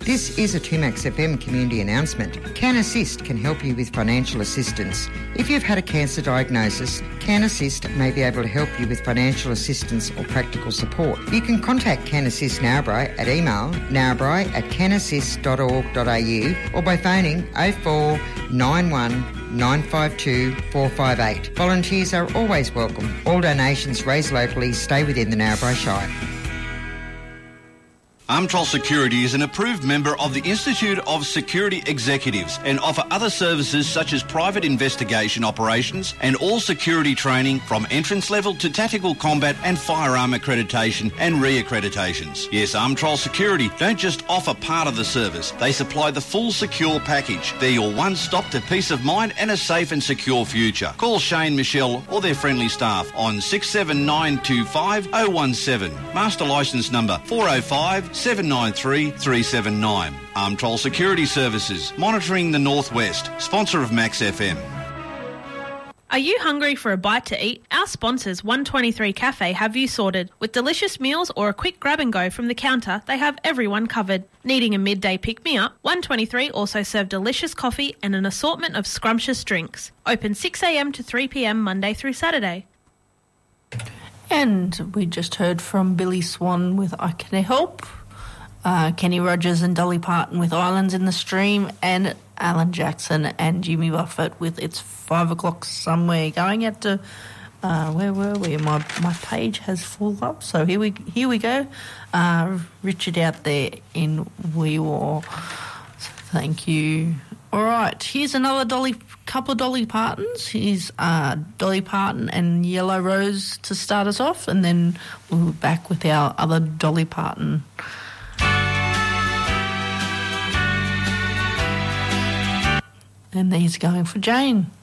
This is a 2Max FM community announcement. Can Assist can help you with financial assistance. If you've had a cancer diagnosis, Can Assist may be able to help you with financial assistance or practical support. You can contact Can Assist Narrabri at email narrabri@canassist.org.au or by phoning 0491 952 458. Volunteers are always welcome. All donations raised locally stay within the Narrabri Shire. Armtrol Security is an approved member of the Institute of Security Executives and offer other services such as private investigation operations and all security training from entrance level to tactical combat and firearm accreditation and re-accreditations. Yes, Armtrol Security don't just offer part of the service, they supply the full secure package. They're your one-stop to peace of mind and a safe and secure future. Call Shane, Michelle or their friendly staff on 67925 017. Master licence number 405 793 379. Armtrol Security Services, monitoring the Northwest, sponsor of Max FM. Are you hungry for a bite to eat? Our sponsors, 123 Cafe, have you sorted. With delicious meals or a quick grab and go from the counter, they have everyone covered. Needing a midday pick-me-up? 123 also serve delicious coffee and an assortment of scrumptious drinks. Open 6am to 3pm Monday through Saturday. And we just heard from Billy Swan with I Can Help, Kenny Rogers and Dolly Parton with Islands in the Stream, and Alan Jackson and Jimmy Buffett with It's 5 o'clock somewhere. Going out to, where were we? My page has full up, so here we go. Richard out there in Wee Waa. So thank you. All right, here's another couple of Dolly Partons. Here's Dolly Parton and Yellow Rose to start us off, and then we'll be back with our other Dolly Parton. And he's going for Jane.